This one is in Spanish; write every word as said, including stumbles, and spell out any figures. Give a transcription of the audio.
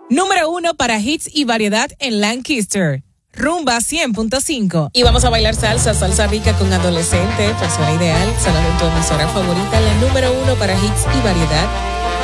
Número uno para hits y variedad en Lancaster. Rumba cien punto cinco. Y vamos a bailar salsa, salsa rica con adolescente, persona ideal, sonando en tu emisora favorita, la número uno para hits y variedad,